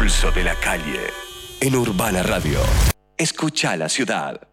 pulso de la calle. En Urbana Radio. Escucha la ciudad.